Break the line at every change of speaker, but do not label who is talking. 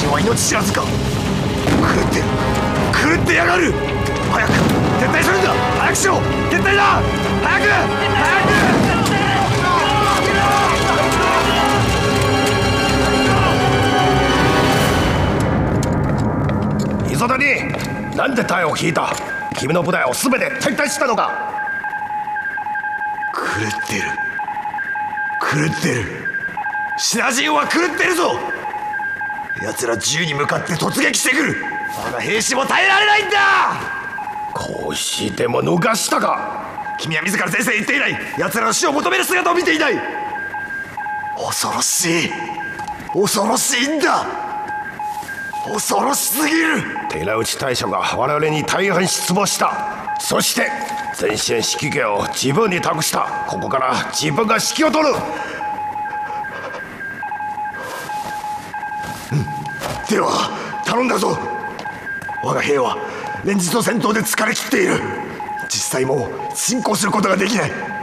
人は命知らずか。狂ってる、狂ってやがる。早く撤退するんだ。早くしろ。撤退だ。早く早く。
磯谷、なんで隊を引いた。君の部隊を全て撤退したのか。
狂ってる、狂ってる。シナ人は狂ってるぞ。奴ら銃に向かって突撃してくる。我が兵士も耐えられないんだ。
こうしても逃したか。
君は自ら前線へ行っていない。奴らの死を求める姿を見ていない。恐ろしい、恐ろしいんだ。恐ろしすぎる。
寺内大将が我々に大変失望した。そして前線指揮権を自分に託した。ここから自分が指揮を取る。
では頼んだぞ。我が兵は連日の戦闘で疲れ切っている。実際もう進行することができない。